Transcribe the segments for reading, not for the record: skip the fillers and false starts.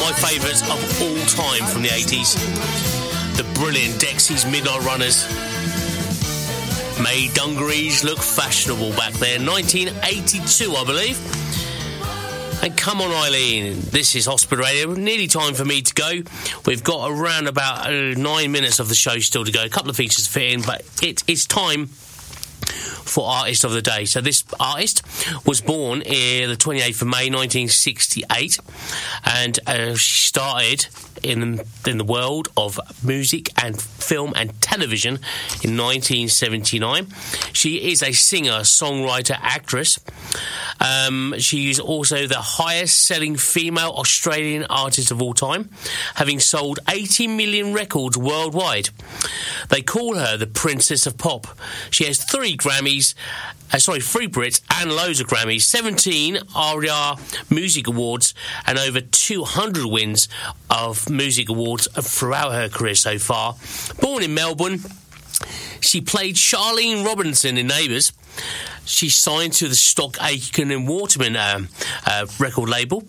my favourites of all time from the 80s. The brilliant Dexys Midnight Runners made dungarees look fashionable back then. 1982, I believe. And come on, Eileen, this is Hospital Radio. Nearly time for me to go. We've got around about 9 minutes of the show still to go. A couple of features to fit in, but it is time for Artist of the Day. So this artist was born the 28th of May 1968, and she started in the world of music and film and television in 1979. She is a singer, songwriter, actress. She is also the highest-selling female Australian artist of all time, having sold 80 million records worldwide. They call her the Princess of Pop. She has 3 Brits and loads of Grammys, 17 ARIA Music Awards, and over 200 wins of music awards throughout her career so far. Born in Melbourne, she played Charlene Robinson in Neighbours. She signed to the Stock Aitken and Waterman record label.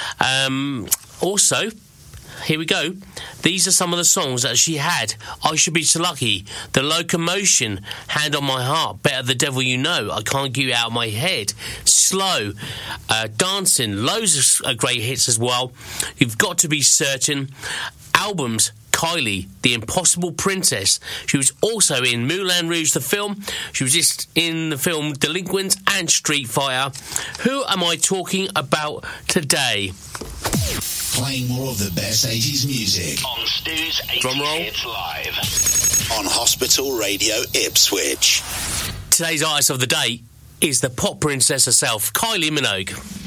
Also, here we go. These are some of the songs that she had. I Should Be So Lucky, The Locomotion, Hand on My Heart, Better the Devil You Know, I Can't Get You Out of My Head, Slow, Dancing, loads of great hits as well. You've Got to Be Certain. Albums, Kylie, The Impossible Princess. She was also in Moulin Rouge, the film. She was just in the film Delinquents and Street Fighter. Who am I talking about today? Playing more of the best 80s music on Stu's 80 Drum roll. Hits Live on Hospital Radio Ipswich. Today's artist of the day is the pop princess herself, Kylie Minogue.